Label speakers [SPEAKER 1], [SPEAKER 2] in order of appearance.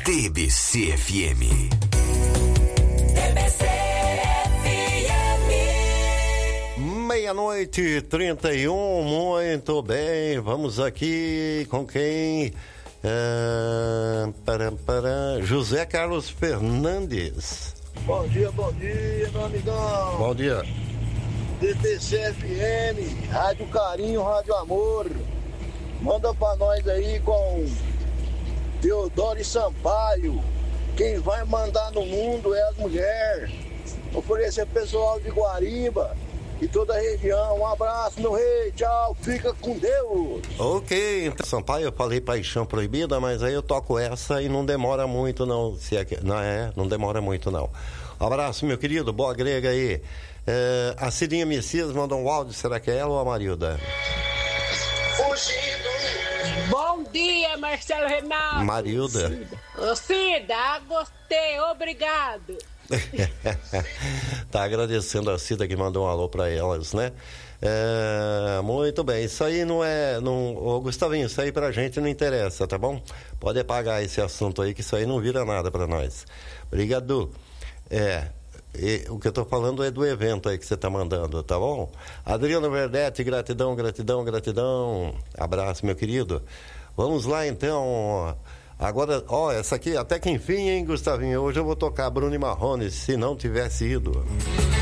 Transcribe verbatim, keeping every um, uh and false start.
[SPEAKER 1] T B C F M.
[SPEAKER 2] T B C F M.
[SPEAKER 3] Meia-noite e trinta e um, muito bem, vamos aqui com quem? Ah, para, para, José Carlos Fernandes.
[SPEAKER 4] Bom dia, bom dia, meu amigão.
[SPEAKER 3] Bom dia.
[SPEAKER 4] T B C F M, Rádio Carinho, Rádio Amor. Manda pra nós aí com Teodoro Sampaio. Quem vai mandar no mundo é as mulheres. Oferecer pessoal de Guariba e toda a região. Um abraço, meu rei. Tchau, fica com Deus.
[SPEAKER 3] Ok, então, Sampaio, eu falei Paixão Proibida, mas aí eu toco essa e não demora muito não. Se é, que, não é, não demora muito não. Um abraço, meu querido, boa grega aí. É, a Cidinha Messias mandou um áudio, será que é ela ou a Marilda?
[SPEAKER 4] Fugindo.
[SPEAKER 5] Bom dia, Marcelo Renato.
[SPEAKER 3] Marilda.
[SPEAKER 5] Ô Cida, ah, gostei, obrigado.
[SPEAKER 3] Tá agradecendo a Cida que mandou um alô pra elas, né? É, muito bem, isso aí não é. Não, ô Gustavinho, isso aí pra gente não interessa, tá bom? Pode apagar esse assunto aí, que isso aí não vira nada pra nós. Obrigado. É. E, o que eu tô falando é do evento aí que você tá mandando, tá bom? Adriano Verdete, gratidão, gratidão, gratidão. Abraço, meu querido. Vamos lá, então. Agora, ó, essa aqui, até que enfim, hein, Gustavinho? Hoje eu vou tocar Bruno e Marrone, se não tivesse ido.